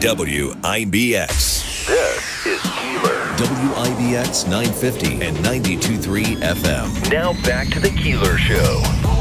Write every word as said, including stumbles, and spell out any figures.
W I B X. This is Keeler. W I B X nine fifty and ninety-two point three F M. Now back to the Keeler Show.